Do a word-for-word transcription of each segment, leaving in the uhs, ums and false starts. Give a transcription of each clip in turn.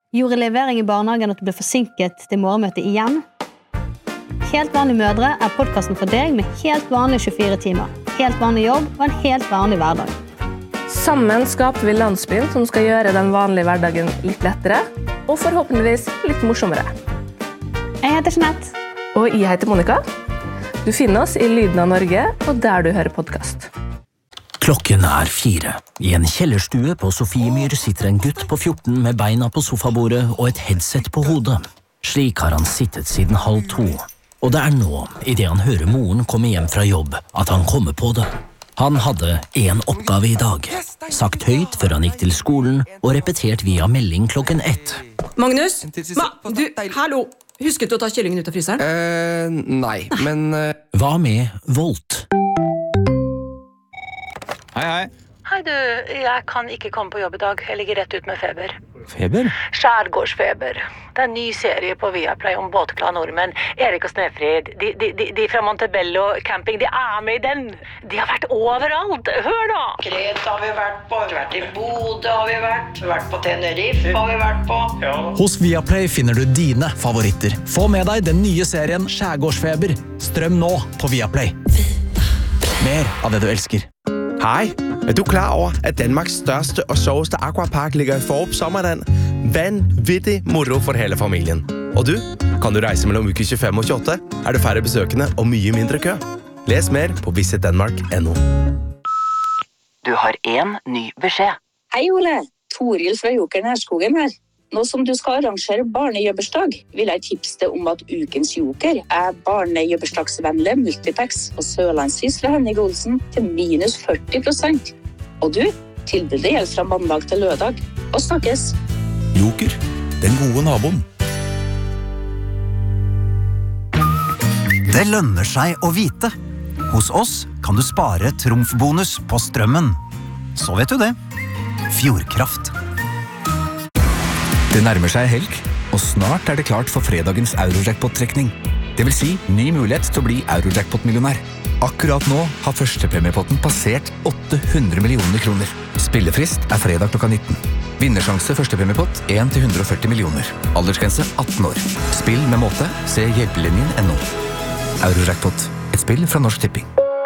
Gjorde levering i barnehagen at du ble forsinket til morgenmøtet igjen? Helt vanlige mødre er podcasten for deg med helt vanlige tjuefire timer, helt vanlig jobb og en helt vanlig hverdag. Sammen skaper vi landsbyen som skal gjøre den vanlige hverdagen litt lettere, og forhåpentligvis litt morsommere. Jeg heter Jeanette. Og jeg heter Monica. Du finner oss i Lyden av Norge, og der du hører podcast. Klokken er fire. I en kjellerstue på Sofiemyr sitter en gutt på fjorten med beina på sofabordet og et headset på hodet. Slik har han sittet siden halv to. Og det er nå, i det han hører moren komme hjem fra jobb, at han kommer på det. Han hadde en oppgave i dag, sagt høyt før han gikk til skolen og repetert via melding klokken ett. Magnus, Ma, du, hallo, husket du å ta kyllingen ut av fryseren? Eh, nei, men... Uh... Hva med Volt? Hei, hei. Hei du, jeg kan ikke komme på jobb i dag. Jeg ligger rett ut med feber. Feber? Skjærgårdsfeber. Det er en ny serie på Viaplay om båtglade nordmenn. Erik og Snefrid, de, de, de, de fra Montebello camping, de er med i den. De har vært overalt. Hør da! Kreta har vi vært på, vi har vært i Bodø har vi vært, vi har vært på Tenerife har vi vært på. Ja. Hos Viaplay finner du dine favoritter. Få med deg den nye serien Skjærgårdsfeber. Strøm nå på Viaplay. Mer av det du elsker. Hej, er du klar over, at Danmarks største og sjoveste aquapark ligger i Forup Sommerland? Vanvittig moro for hele familien. Og du, kan du reise mellom uke tjuefem og tjueåtte? Er det færre besøkende og mye mindre kø? Les mer på visit denmark punktum no. Du har en ny beskjed. Hei Ole, Toril fra Joker Nærskogen her. Nå som du skal arrangere barnejøbbersdag, vil jeg tipse deg om at ukens Joker er barnejøbbersdagsvennlig multipacks og sørlandsvis fra Henning Olsen til minus førti prosent. Og du, tilbudet gjelder fra mandag til lørdag. Og snakkes! Joker, den gode naboen. Det lønner seg å vite. Hos oss kan du spare trumfbonus på strømmen. Så vet du det. Fjordkraft. Det nærmer seg helg, og snart er det klart for fredagens Eurojackpot-trekning. Det vil si ny mulighet til å bli Eurojackpot-millionær. Akkurat nå har førstepremiepotten passert åtte hundre millioner kroner. Spillefrist er fredag klokka nitten. Vinnersjanse førstepremiepott en til hundre og førti millioner. Aldersgrense atten år. Spill med måte. Se hjelpelinjen punktum no. Eurojackpot. Et spill fra Norsk Tipping.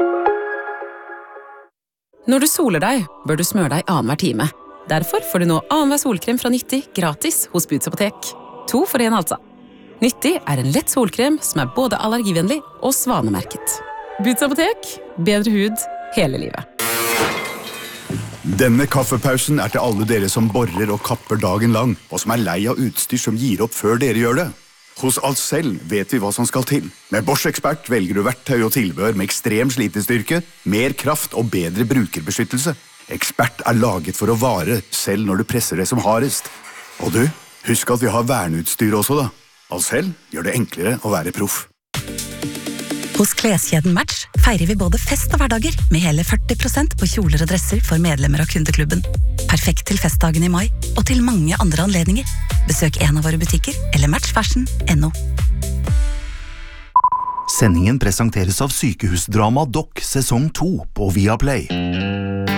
Når du soler deg, bør du smøre deg annenhver time. Derfor får du nå annenhver solkrem fra Nyttig gratis hos Boots Apotek. To for en altså. Nyttig er en lett solkrem som er både allergivennlig og svanemerket. Boots Apotek, bedre hud hele livet. Denne kaffepausen er til alle dere som borer og kapper dagen lang, og som er lei av utstyr som gir opp før dere gjør det. Hos Ahlsell vet vi hva som skal til. Med Bosch Expert velger du verktøy og tilbehør med ekstrem slitestyrke, mer kraft og bedre brukerbeskyttelse. Ekspert er laget for å vare, selv når du presser det som hardest. Og du, husk at vi har verneutstyr også da. Ahlsell gjør det enklere å være proff. Hos kleskjeden Match feirer vi både fest og hverdager med hele førti prosent på kjoler og dresser for medlemmer av kundeklubben. Perfekt til festdagen i mai, og til mange andre anledninger. Besøk en av våre butikker, eller matchfashion punktum no. Sendingen presenteres av Sykehusdrama Doc sesong to på Viaplay.